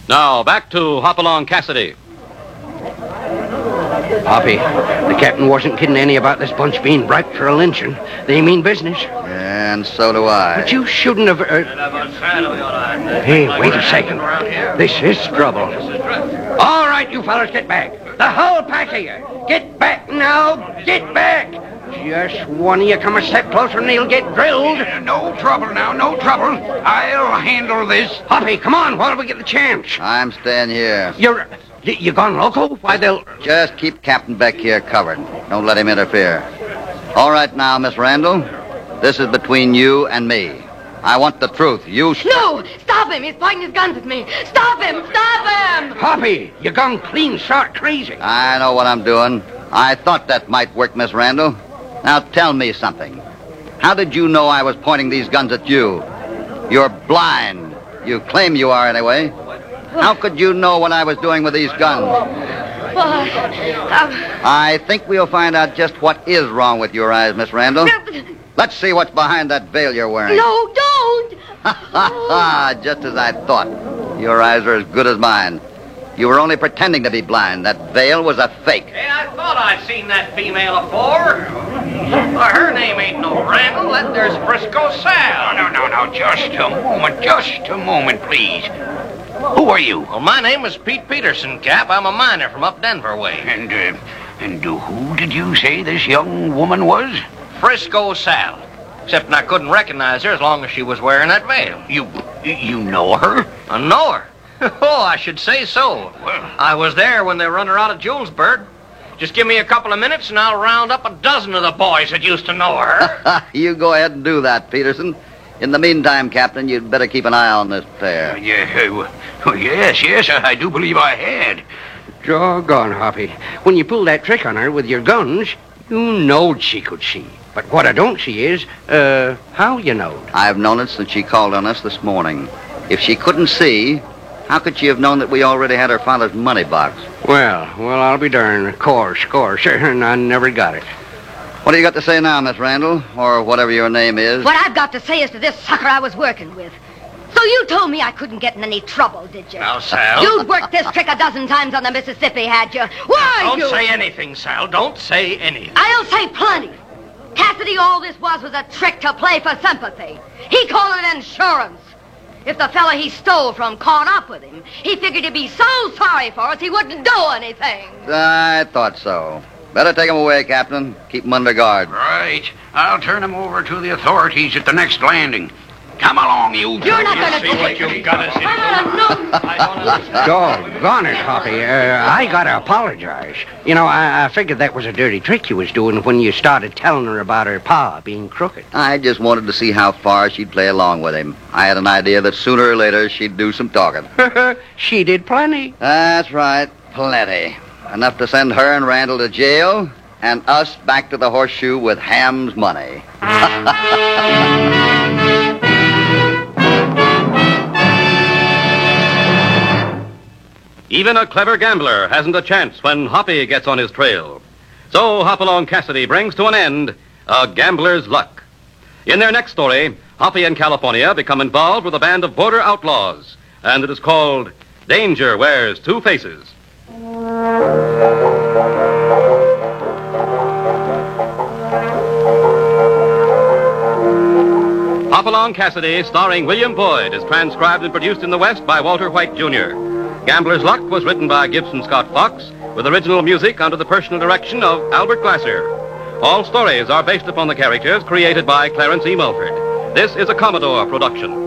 Now, back to Hopalong Cassidy. Hoppy, the captain wasn't kidding any about this bunch being bribed for a lynching. They mean business. And so do I. But you shouldn't have... Hey, wait a second. This is trouble. All right, you fellas, get back. The whole pack of you. Get back now. Get back. Just one of you come a step closer and he'll get drilled. No trouble now, no trouble. I'll handle this. Hoppy, come on while we get the chance. I'm staying here. You gone loco? Why, they'll... Just keep Captain Beck here covered. Don't let him interfere. All right now, Miss Randall. This is between you and me. I want the truth. No! Stop him! He's pointing his guns at me! Stop him! Stop him! Hoppy, you gone clean stark crazy. I know what I'm doing. I thought that might work, Miss Randall. Now tell me something. How did you know I was pointing these guns at you? You're blind. You claim you are, anyway. How could you know what I was doing with these guns? Well, I think we'll find out just what is wrong with your eyes, Miss Randall. Let's see what's behind that veil you're wearing. No, don't! Just as I thought. Your eyes are as good as mine. You were only pretending to be blind. That veil was a fake. Hey, I thought I'd seen that female afore. Her name ain't no Randall. There's Frisco Sal. No. Just a moment, please. Who are you? Well, my name is Pete Peterson, Cap. I'm a miner from up Denver way. And who did you say this young woman was? Frisco Sal. Except I couldn't recognize her as long as she was wearing that veil. You know her? I know her. Oh, I should say so. Well, I was there when they run her out of Julesburg. Just give me a couple of minutes and I'll round up a dozen of the boys that used to know her. You go ahead and do that, Peterson. In the meantime, Captain, you'd better keep an eye on this pair. Yes, I do believe I had. Doggone, Hoppy. When you pulled that trick on her with your guns, you knowed she could see. But what I don't see is, how you knowed. I've known it since she called on us this morning. If she couldn't see, how could she have known that we already had her father's money box? Well, I'll be darned. Of course, and I never got it. What do you got to say now, Miss Randall? Or whatever your name is? What I've got to say is to this sucker I was working with. So you told me I couldn't get in any trouble, did you? Now, Sal. You'd worked this trick a dozen times on the Mississippi, had you? Why, Don't say anything, Sal. Don't say anything. I'll say plenty. Cassidy, all this was a trick to play for sympathy. He called it insurance. If the fella he stole from caught up with him, he figured he'd be so sorry for us he wouldn't do anything. I thought so. Better take him away, Captain. Keep him under guard. Right. I'll turn him over to the authorities at the next landing. Come along, you. You're not going to See what you've got us into. I don't understand. Doggone it, Hoppy. I gotta apologize. You know, I figured that was a dirty trick you was doing when you started telling her about her pa being crooked. I just wanted to see how far she'd play along with him. I had an idea that sooner or later she'd do some talking. She did plenty. That's right. Plenty. Enough to send her and Randall to jail and us back to the Horseshoe with Ham's money. Even a clever gambler hasn't a chance when Hoppy gets on his trail. So Hopalong Cassidy brings to an end A Gambler's Luck. In their next story, Hoppy and California become involved with a band of border outlaws, and it is called Danger Wears Two Faces. Hopalong Cassidy, starring William Boyd, is transcribed and produced in the West by Walter White, Jr. Gambler's Luck was written by Gibson Scott Fox, with original music under the personal direction of Albert Glasser. All stories are based upon the characters created by Clarence E. Mulford. This is a Commodore production.